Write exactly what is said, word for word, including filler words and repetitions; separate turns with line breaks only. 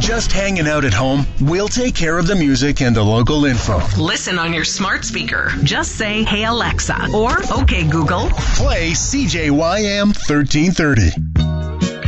just hanging out at home? We'll take care of the music and the local info.
Listen on your smart speaker. Just say, "Hey Alexa," or "Okay Google."
Play C J Y M thirteen thirty.